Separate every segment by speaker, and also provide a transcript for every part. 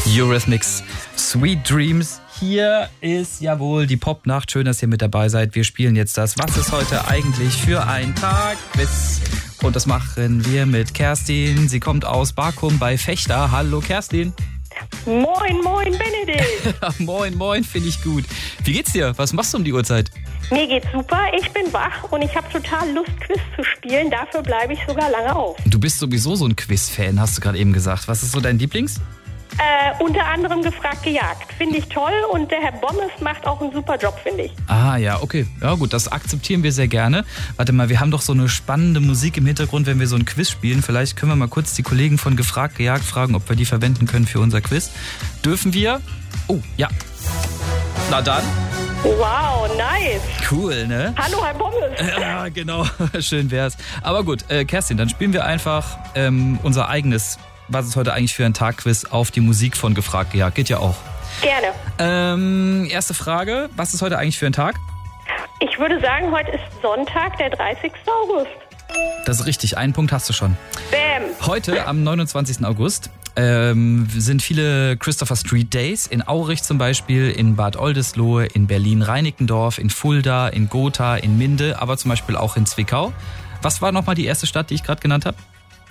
Speaker 1: Eurythmics, Sweet Dreams. Hier ist jawohl die Popnacht. Schön, dass ihr mit dabei seid. Wir spielen jetzt das Was ist heute eigentlich für ein Tag? Quiz. Und das machen wir mit Kerstin. Sie kommt aus Barkum bei Fechter. Hallo Kerstin.
Speaker 2: Moin, moin Benedikt.
Speaker 1: Moin, moin, finde ich gut. Wie geht's dir? Was machst du um die Uhrzeit?
Speaker 2: Mir geht's super, ich bin wach und ich habe total Lust, Quiz zu spielen. Dafür bleibe ich sogar lange auf.
Speaker 1: Du bist sowieso so ein Quiz-Fan, hast du gerade eben gesagt. Was ist so dein Lieblings?
Speaker 2: Unter anderem gefragt gejagt. Finde ich toll und der Herr Bommes macht auch einen super Job, finde ich.
Speaker 1: Ah ja, okay. Ja gut, das akzeptieren wir sehr gerne. Warte mal, wir haben doch so eine spannende Musik im Hintergrund, wenn wir so ein Quiz spielen. Vielleicht können wir mal kurz die Kollegen von Gefragt gejagt fragen, ob wir die verwenden können für unser Quiz. Dürfen wir? Oh, ja. Na dann.
Speaker 2: Wow, nice.
Speaker 1: Cool, ne?
Speaker 2: Hallo, Herr Bommes.
Speaker 1: Ja, genau. Schön wär's. Aber gut, Kerstin, dann spielen wir einfach unser eigenes Was ist heute eigentlich für ein Tag-Quiz auf die Musik von Gefragt gejagt. Geht ja auch.
Speaker 2: Gerne.
Speaker 1: Erste Frage, was ist heute eigentlich für ein Tag?
Speaker 2: Ich würde sagen, heute ist Sonntag, der 30. August.
Speaker 1: Das ist richtig, einen Punkt hast du schon.
Speaker 2: Bam.
Speaker 1: Heute, am 29. August, sind viele Christopher Street Days. In Aurich zum Beispiel, in Bad Oldesloe, in Berlin-Reinickendorf, in Fulda, in Gotha, in Minde, aber zum Beispiel auch in Zwickau. Was war nochmal die erste Stadt, die ich gerade genannt habe?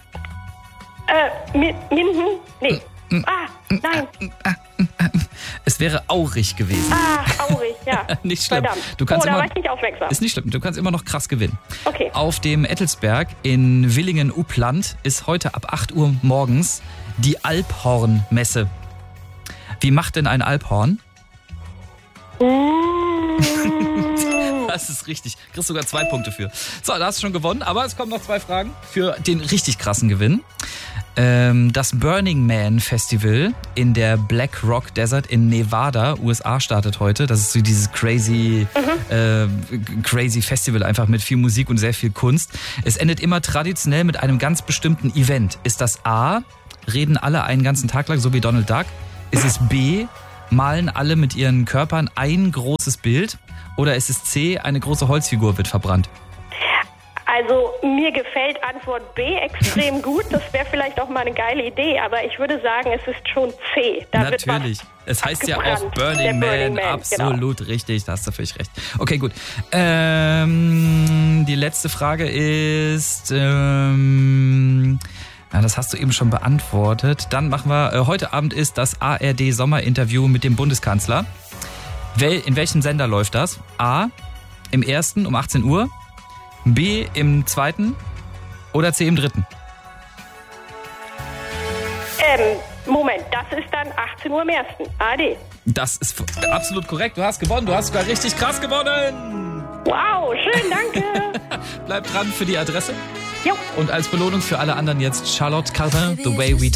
Speaker 2: Minden? Nee. Nein.
Speaker 1: Es wäre Aurich gewesen.
Speaker 2: Aurich, ja.
Speaker 1: Nicht schlimm.
Speaker 2: Verdammt.
Speaker 1: Du kannst
Speaker 2: da
Speaker 1: immer,
Speaker 2: war ich nicht aufmerksam.
Speaker 1: ist nicht schlimm, du kannst immer noch krass gewinnen.
Speaker 2: Okay.
Speaker 1: Auf dem Ettelsberg in Willingen-Upland ist heute ab 8 Uhr morgens die Alphorn-Messe. Wie macht denn ein Alphorn? Das ist richtig. Kriegst sogar 2 Punkte für. So, da hast du schon gewonnen, aber es kommen noch 2 Fragen für den richtig krassen Gewinn. Das Burning Man Festival in der Black Rock Desert in Nevada, USA, startet heute. Das ist so dieses crazy Festival, einfach mit viel Musik und sehr viel Kunst. Es endet immer traditionell mit einem ganz bestimmten Event. Ist das A, reden alle einen ganzen Tag lang, so wie Donald Duck? Ist es B, malen alle mit ihren Körpern ein großes Bild? Oder ist es C, eine große Holzfigur wird verbrannt?
Speaker 2: Also mir gefällt Antwort B extrem gut. Das wäre vielleicht auch mal eine geile Idee, aber ich würde sagen, es ist schon C. Da
Speaker 1: natürlich. Es heißt ja auch Burning Man. Absolut genau. Richtig, da hast du völlig recht. Okay, gut. Die letzte Frage ist... das hast du eben schon beantwortet. Dann machen wir... heute Abend ist das ARD-Sommerinterview mit dem Bundeskanzler. In welchem Sender läuft das? A, im ersten um 18 Uhr, B, im zweiten oder C, im dritten?
Speaker 2: Moment, das ist dann 18 Uhr im ersten, ARD.
Speaker 1: Das ist absolut korrekt, du hast gewonnen, du hast sogar richtig krass gewonnen.
Speaker 2: Wow, schön, danke.
Speaker 1: Bleib dran für die Adresse.
Speaker 2: Jo.
Speaker 1: Und als Belohnung für alle anderen jetzt Charlotte Calvin, The Way We